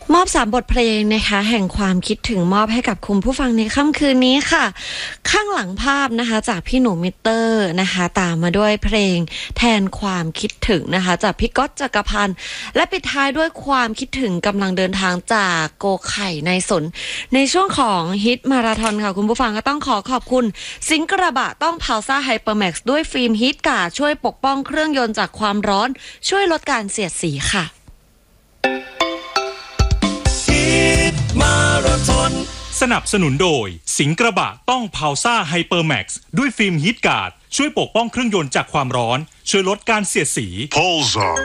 มอบ3 บทเพลงนะคะแห่งความคิดถึงมอบให้กับคุณผู้ฟังในค่ำคืนนี้ค่ะข้างหลังภาพนะคะจากพี่หนูมิเตอร์นะคะตามมาด้วยเพลงแทนความคิดถึงนะคะจากพี่ก๊อตจักรพันธ์และปิดท้ายด้วยความคิดถึงกำลังเดินทางจากโกไข่ในสนในช่วงของฮิตมาราธอนค่ะคุณผู้ฟังก็ต้องขอบคุณสิงกระบะต้องพาวซ่าไฮเปอร์แม็กซ์ด้วยฟิล์มฮิตการ์ดช่วยปกป้องเครื่องยนต์จากความร้อนช่วยลดการเสียดสีค่ะสนับสนุนโดยสิงกระบะต้องพาวซ่าไฮเปอร์แม็กซ์ด้วยฟิล์มฮีทการ์ดช่วยปกป้องเครื่องยนต์จากความร้อนช่วยลดการเสียดสี